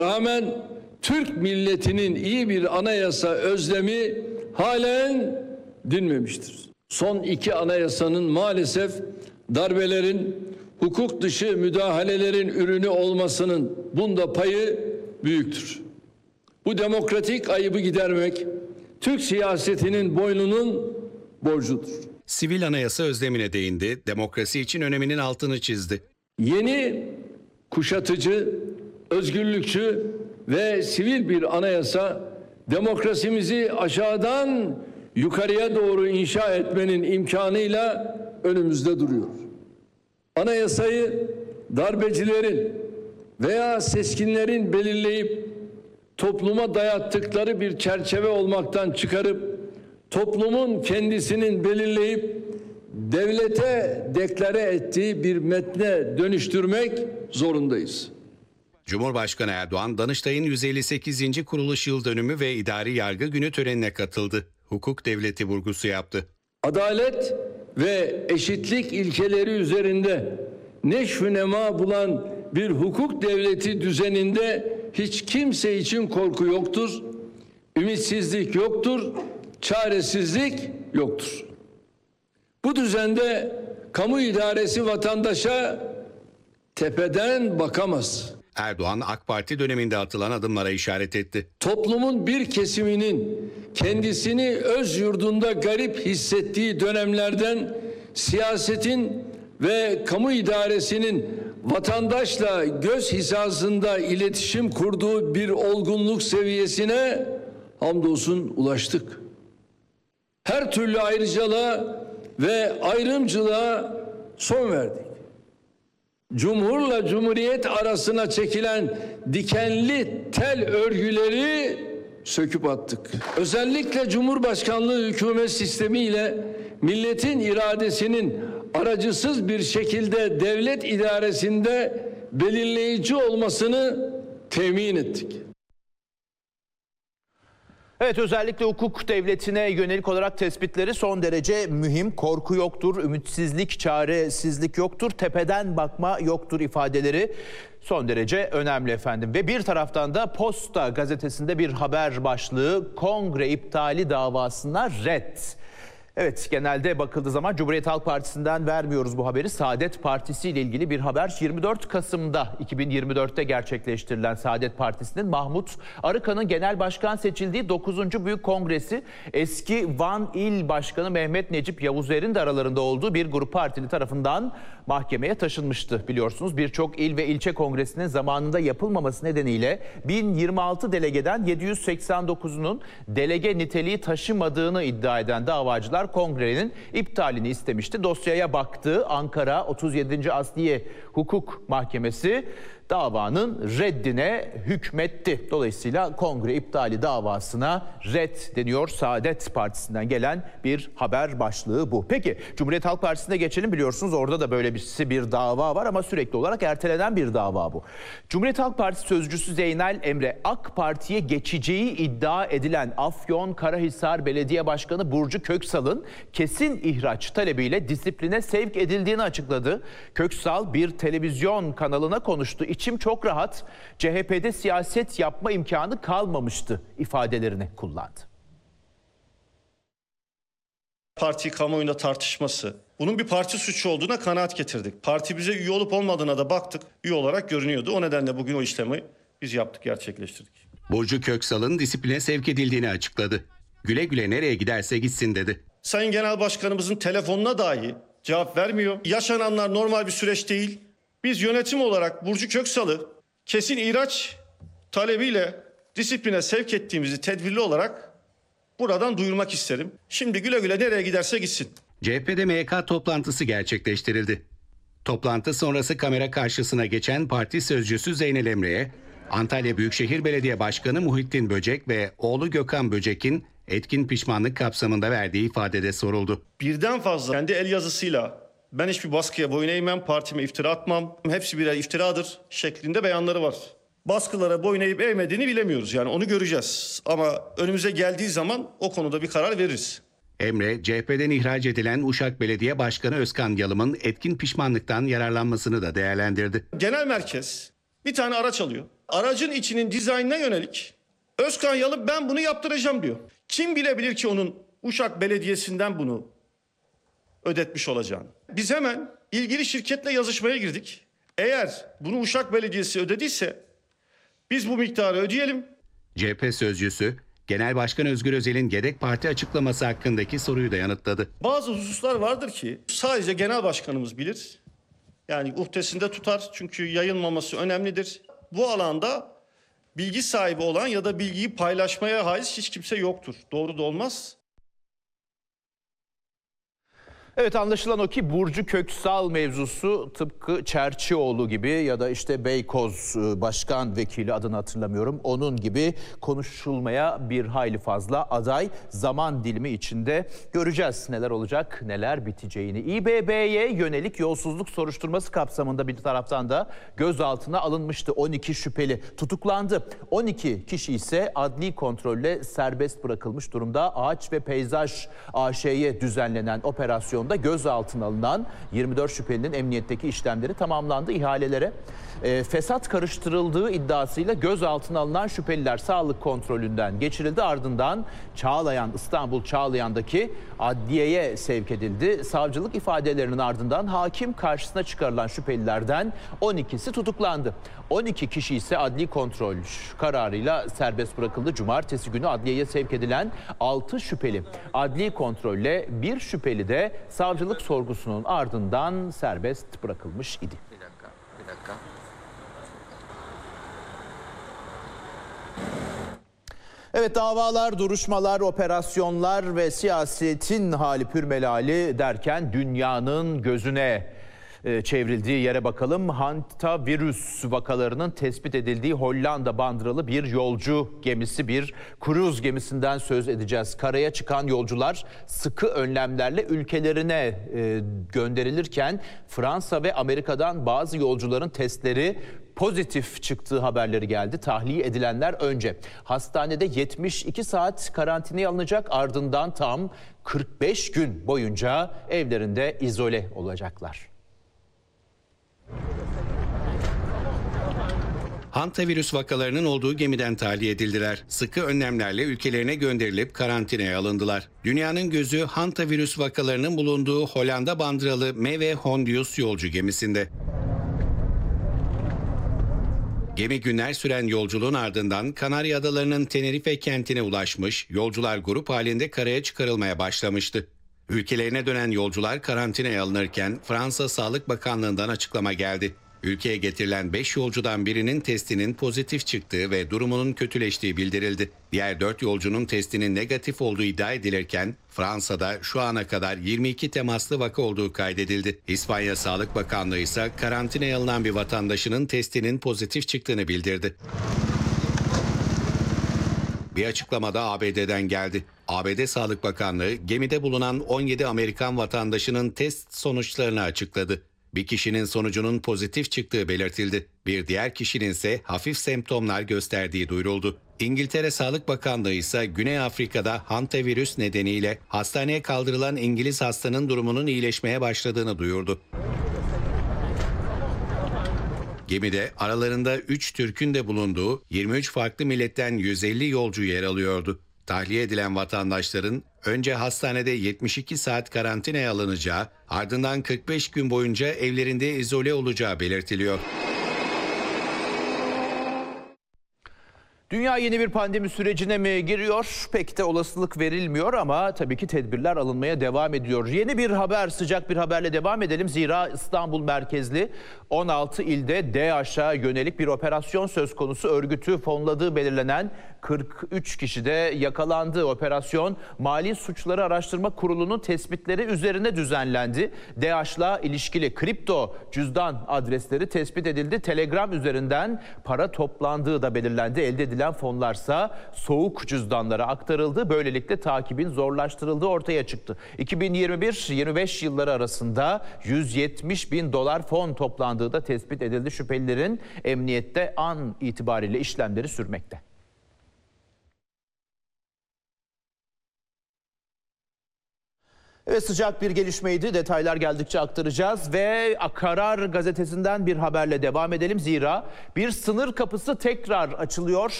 Rağmen Türk milletinin iyi bir anayasa özlemi halen dinmemiştir. Son iki anayasanın maalesef darbelerin, hukuk dışı müdahalelerin ürünü olmasının bunda payı büyüktür. Bu demokratik ayıbı gidermek Türk siyasetinin boynunun borcudur. Sivil anayasa özlemine değindi, demokrasi için öneminin altını çizdi. Yeni, kuşatıcı, özgürlükçü ve sivil bir anayasa demokrasimizi aşağıdan yukarıya doğru inşa etmenin imkanıyla önümüzde duruyor. Anayasayı darbecilerin veya seskinlerin belirleyip topluma dayattıkları bir çerçeve olmaktan çıkarıp toplumun kendisinin belirleyip devlete deklare ettiği bir metne dönüştürmek zorundayız. Cumhurbaşkanı Erdoğan, Danıştay'ın 158. kuruluş yıl dönümü ve idari yargı günü törenine katıldı. Hukuk devleti vurgusu yaptı. Adalet ve eşitlik ilkeleri üzerinde neşvünema bulan bir hukuk devleti düzeninde hiç kimse için korku yoktur, ümitsizlik yoktur, çaresizlik yoktur. Bu düzende kamu idaresi vatandaşa tepeden bakamaz. Erdoğan, AK Parti döneminde atılan adımlara işaret etti. Toplumun bir kesiminin kendisini öz yurdunda garip hissettiği dönemlerden siyasetin ve kamu idaresinin vatandaşla göz hizasında iletişim kurduğu bir olgunluk seviyesine hamdolsun ulaştık. Her türlü ayrıcalığa ve ayrımcılığa son verdik. Cumhurla Cumhuriyet arasına çekilen dikenli tel örgüleri söküp attık. Özellikle Cumhurbaşkanlığı hükümet sistemiyle milletin iradesinin aracısız bir şekilde devlet idaresinde belirleyici olmasını temin ettik. Evet, özellikle hukuk devletine yönelik olarak tespitleri son derece mühim. Korku yoktur, ümitsizlik, çaresizlik yoktur, tepeden bakma yoktur ifadeleri son derece önemli efendim. Ve bir taraftan da Posta gazetesinde bir haber başlığı: kongre iptali davasına red. Evet, genelde bakıldığı zaman Cumhuriyet Halk Partisi'nden vermiyoruz bu haberi. Saadet Partisi ile ilgili bir haber. 24 Kasım'da 2024'te gerçekleştirilen Saadet Partisi'nin Mahmut Arıkan'ın genel başkan seçildiği 9. Büyük Kongresi, eski Van İl Başkanı Mehmet Necip Yavuzer'in de aralarında olduğu bir grup partili tarafından mahkemeye taşınmıştı biliyorsunuz. Birçok il ve ilçe kongresinin zamanında yapılmaması nedeniyle 1026 delegeden 789'unun delege niteliği taşımadığını iddia eden davacılar kongrenin iptalini istemişti. Dosyaya baktı Ankara 37. Asliye Hukuk Mahkemesi davanın reddine hükmetti. Dolayısıyla kongre iptali davasına red deniyor. Saadet Partisi'nden gelen bir haber başlığı bu. Peki Cumhuriyet Halk Partisi'ne geçelim. Biliyorsunuz orada da böyle bir dava var ama sürekli olarak ertelenen bir dava bu. Cumhuriyet Halk Partisi sözcüsü Zeynel Emre, AK Parti'ye geçeceği iddia edilen Afyonkarahisar Belediye Başkanı Burcu Köksal'ın kesin ihraç talebiyle disipline sevk edildiğini açıkladı. Köksal bir televizyon kanalına konuştu. İçim çok rahat, CHP'de siyaset yapma imkanı kalmamıştı ifadelerini kullandı. Parti kamuoyunda tartışması, bunun bir parti suçu olduğuna kanaat getirdik. Parti bize üye olup olmadığına da baktık. Üye olarak görünüyordu. O nedenle bugün o işlemi biz yaptık, gerçekleştirdik. Burcu Köksal'ın disipline sevk edildiğini açıkladı. Güle güle nereye giderse gitsin dedi. Sayın Genel Başkanımızın telefonuna dahi cevap vermiyor. Yaşananlar normal bir süreç değil. Biz yönetim olarak Burcu Köksal'ı kesin ihraç talebiyle disipline sevk ettiğimizi tedbirli olarak buradan duyurmak isterim. Şimdi güle güle nereye giderse gitsin. CHP'de MYK toplantısı gerçekleştirildi. Toplantı sonrası kamera karşısına geçen parti sözcüsü Zeynel Emre'ye Antalya Büyükşehir Belediye Başkanı Muhittin Böcek ve oğlu Gökhan Böcek'in etkin pişmanlık kapsamında verdiği ifadede soruldu. Birden fazla kendi el yazısıyla ben hiçbir baskıya boyun eğmem, partime iftira atmam, hepsi birer iftiradır şeklinde beyanları var. Baskılara boyun eğip eğmediğini bilemiyoruz, yani onu göreceğiz. Ama önümüze geldiği zaman o konuda bir karar veririz. Emre, CHP'den ihraç edilen Uşak Belediye Başkanı Özkan Yalım'ın etkin pişmanlıktan yararlanmasını da değerlendirdi. Genel merkez bir tane araç alıyor. Aracın içinin dizaynına yönelik Özkan Yalı ben bunu yaptıracağım diyor. Kim bilebilir ki onun Uşak Belediyesi'nden bunu ödetmiş olacağını. Biz hemen ilgili şirketle yazışmaya girdik. Eğer bunu Uşak Belediyesi ödediyse biz bu miktarı ödeyelim. CHP sözcüsü, Genel Başkan Özgür Özel'in Gedek Parti açıklaması hakkındaki soruyu da yanıtladı. Bazı hususlar vardır ki sadece genel başkanımız bilir. Yani uhdesinde tutar çünkü yayılmaması önemlidir. Bu alanda bilgi sahibi olan ya da bilgiyi paylaşmaya haiz hiç kimse yoktur. Doğru da olmaz. Evet, anlaşılan o ki Burcu Köksal mevzusu tıpkı Çerçioğlu gibi ya da işte Beykoz Başkan Vekili, adını hatırlamıyorum, onun gibi konuşulmaya bir hayli fazla aday. Zaman dilimi içinde göreceğiz neler olacak, neler biteceğini. İBB'ye yönelik yolsuzluk soruşturması kapsamında bir taraftan da gözaltına alınmıştı. 12 şüpheli tutuklandı. 12 kişi ise adli kontrolle serbest bırakılmış durumda. Ağaç ve Peyzaj AŞ'ye düzenlenen operasyonda gözaltına alınan 24 şüphelinin emniyetteki işlemleri tamamlandı. İhalelere fesat karıştırıldığı iddiasıyla gözaltına alınan şüpheliler sağlık kontrolünden geçirildi. Ardından İstanbul Çağlayan'daki adliyeye sevk edildi. Savcılık ifadelerinin ardından hakim karşısına çıkarılan şüphelilerden 12'si tutuklandı. 12 kişi ise adli kontrol kararıyla serbest bırakıldı. Cumartesi günü adliyeye sevk edilen 6 şüpheli adli kontrolle bir şüpheli de savcılık sorgusunun ardından serbest bırakılmış idi. Bir dakika. Evet, davalar, duruşmalar, operasyonlar ve siyasetin hali pürmelali derken dünyanın gözüne çevrildiği yere bakalım. Hantavirüs vakalarının tespit edildiği Hollanda bandıralı bir yolcu gemisi, bir kruz gemisinden söz edeceğiz. Karaya çıkan yolcular sıkı önlemlerle ülkelerine gönderilirken Fransa ve Amerika'dan bazı yolcuların testleri pozitif çıktığı haberleri geldi. Tahliye edilenler önce hastanede 72 saat karantinaya alınacak, ardından tam 45 gün boyunca evlerinde izole olacaklar. Hantavirüs vakalarının olduğu gemiden tahliye edildiler. Sıkı önlemlerle ülkelerine gönderilip karantinaya alındılar. Dünyanın gözü hantavirüs vakalarının bulunduğu Hollanda bandıralı MV Hondius yolcu gemisinde. Gemi günler süren yolculuğun ardından Kanarya Adaları'nın Tenerife kentine ulaşmış, yolcular grup halinde karaya çıkarılmaya başlamıştı. Ülkelerine dönen yolcular karantinaya alınırken Fransa Sağlık Bakanlığı'ndan açıklama geldi. Ülkeye getirilen 5 yolcudan birinin testinin pozitif çıktığı ve durumunun kötüleştiği bildirildi. Diğer 4 yolcunun testinin negatif olduğu iddia edilirken Fransa'da şu ana kadar 22 temaslı vaka olduğu kaydedildi. İspanya Sağlık Bakanlığı ise karantinaya alınan bir vatandaşının testinin pozitif çıktığını bildirdi. Bir açıklama da ABD'den geldi. ABD Sağlık Bakanlığı gemide bulunan 17 Amerikan vatandaşının test sonuçlarını açıkladı. Bir kişinin sonucunun pozitif çıktığı belirtildi. Bir diğer kişinin ise hafif semptomlar gösterdiği duyuruldu. İngiltere Sağlık Bakanlığı ise Güney Afrika'da hantavirüs nedeniyle hastaneye kaldırılan İngiliz hastanın durumunun iyileşmeye başladığını duyurdu. Gemide aralarında 3 Türk'ün de bulunduğu 23 farklı milletten 150 yolcu yer alıyordu. Tahliye edilen vatandaşların önce hastanede 72 saat karantinaya alınacağı, ardından 45 gün boyunca evlerinde izole olacağı belirtiliyor. Dünya yeni bir pandemi sürecine mi giriyor? Pek de olasılık verilmiyor ama tabii ki tedbirler alınmaya devam ediyor. Yeni bir haber, sıcak bir haberle devam edelim. Zira İstanbul merkezli 16 ilde DAEŞ'a yönelik bir operasyon söz konusu. Örgütü fonladığı belirlenen 43 kişi de yakalandı. Operasyon Mali Suçları Araştırma Kurulu'nun tespitleri üzerine düzenlendi. DAEŞ'la ilişkili kripto cüzdan adresleri tespit edildi. Telegram üzerinden para toplandığı da belirlendi. Elde edilen fonlarsa soğuk cüzdanlara aktarıldı. Böylelikle takibin zorlaştırıldığı ortaya çıktı. 2021-25 yılları arasında 170 bin dolar fon toplandığı da tespit edildi. Şüphelilerin emniyette an itibariyle işlemleri sürmekte. Evet, sıcak bir gelişmeydi. Detaylar geldikçe aktaracağız ve Karar Gazetesi'nden bir haberle devam edelim. Zira bir sınır kapısı tekrar açılıyor.